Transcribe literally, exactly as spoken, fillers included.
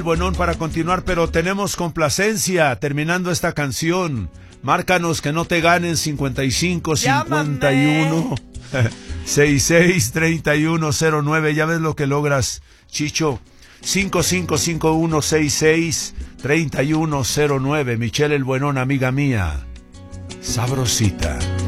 Buenón para continuar, pero tenemos complacencia terminando esta canción. Márcanos que no te ganen cincuenta y cinco cincuenta y uno sesenta y seis treinta y uno cero nueve. Ya ves lo que logras, Chicho. cinco cinco cinco uno seis seis treinta y uno cero nueve. Michelle el Buenón, amiga mía. Sabrosita.